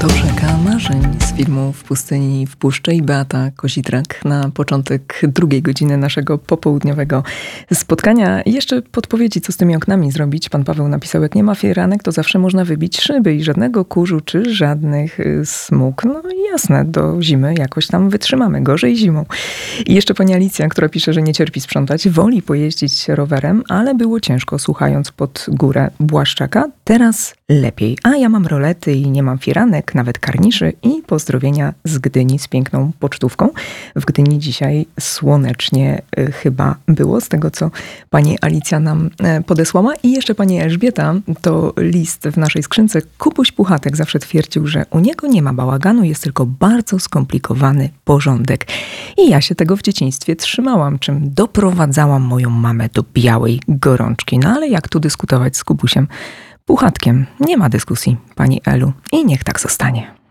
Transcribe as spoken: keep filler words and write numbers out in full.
To rzeka marzeń z filmu W pustyni w puszczy i Beata Kozidrak na początek drugiej godziny naszego popołudniowego spotkania. Jeszcze podpowiedzi, co z tymi oknami zrobić. Pan Paweł napisał, jak nie ma fieranek, to zawsze można wybić szyby i żadnego kurzu czy żadnych smug. No jasne, do zimy jakoś tam wytrzymamy, gorzej zimą. I jeszcze pani Alicja, która pisze, że nie cierpi sprzątać, woli pojeździć rowerem, ale było ciężko słuchając pod górę Błaszczaka. Teraz lepiej. A ja mam rolety i nie mam firanek, nawet karniszy i pozdrowienia z Gdyni z piękną pocztówką. W Gdyni dzisiaj słonecznie y, chyba było, z tego co pani Alicja nam y, podesłała. I jeszcze pani Elżbieta, to list w naszej skrzynce. Kubuś Puchatek zawsze twierdził, że u niego nie ma bałaganu, jest tylko bardzo skomplikowany porządek. I ja się tego w dzieciństwie trzymałam, czym doprowadzałam moją mamę do białej gorączki. No ale jak tu dyskutować z Kubusiem Puchatkiem? Nie ma dyskusji, pani Elu. I niech tak zostanie.